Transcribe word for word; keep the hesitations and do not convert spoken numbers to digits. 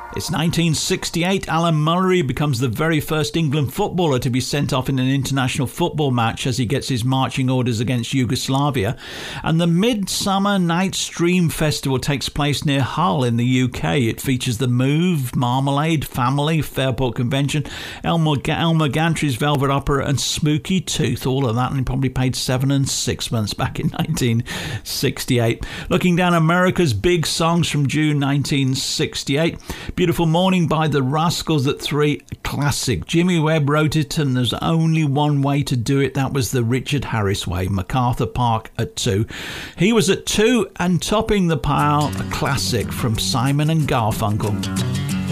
It's nineteen sixty-eight. Alan Mullery becomes the very first England footballer to be sent off in an international football match as he gets his marching orders against Yugoslavia. And the Midsummer Night's Dream Festival takes place near Hull in the U K. It features The Move, Marmalade, Family, Fairport Convention, Elmer, Elmer Gantry's Velvet Opera and Spooky Tooth. All of that, and he probably paid seven and sixpence back in nineteen sixty-eight. Looking down America's big songs from June nineteen sixty-eight. Beautiful Morning by the Rascals at three, classic. Jimmy Webb wrote it, and there's only one way to do it. That was the Richard Harris way. MacArthur Park at two. He was at two, and topping the pile, a classic from Simon and Garfunkel.